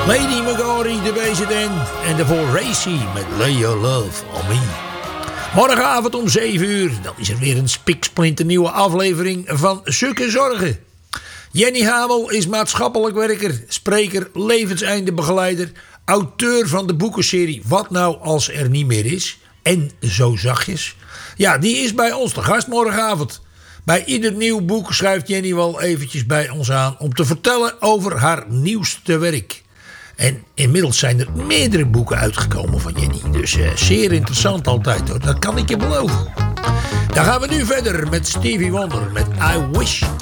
Lady McGarry, de BZN. En daarvoor Racy met Lay Your Love on Me. Morgenavond om 7 uur. Dan is er weer een spiksplinternieuwe aflevering van Sukke Zorgen. Jenny Hamel is maatschappelijk werker, spreker, levenseindebegeleider, auteur van de boekenserie Wat nou als er niet meer is. En Zo zachtjes. Ja, die is bij ons te gast morgenavond. Bij ieder nieuw boek schuift Jenny wel eventjes bij ons aan om te vertellen over haar nieuwste werk. En inmiddels zijn er meerdere boeken uitgekomen van Jenny. Dus zeer interessant altijd hoor, dat kan ik je beloven. Dan gaan we nu verder met Stevie Wonder met I Wish